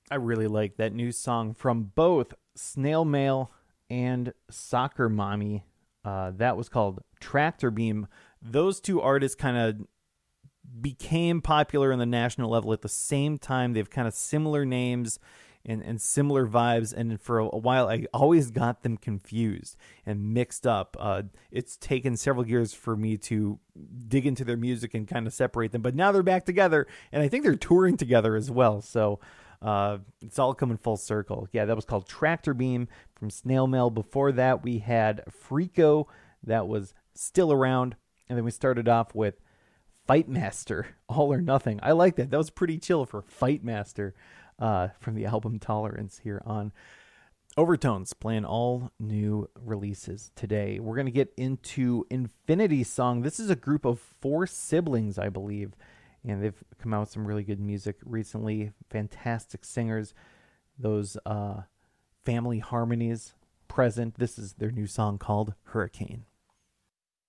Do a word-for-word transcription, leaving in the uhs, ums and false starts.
I really like that new song from both Snail Mail and Soccer Mommy. Uh, that was called Tractor Beam. Those two artists kind of became popular in the national level at the same time. They've kind of similar names and, and similar vibes. And for a, a while, I always got them confused and mixed up. Uh, it's taken several years for me to dig into their music and kind of separate them. But now they're back together, and I think they're touring together as well. So uh, it's all coming full circle. Yeah, that was called Tractor Beam from Snail Mail. Before that, we had Freako. That was Still Around. And then we started off with Fight Master, All or Nothing. I like that. That was pretty chill for Fight Master uh, from the album Tolerance here on Overtones, playing all new releases today. We're going to get into Infinity Song. This is a group of four siblings, I believe, and they've come out with some really good music recently. Fantastic singers. Those uh, family harmonies present. This is their new song called Hurricane.